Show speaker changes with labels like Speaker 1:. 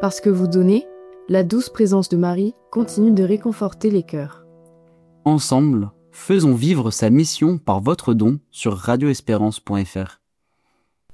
Speaker 1: Parce que vous donnez, la douce présence de Marie continue de réconforter les cœurs.
Speaker 2: Ensemble, faisons vivre sa mission par votre don sur radioespérance.fr.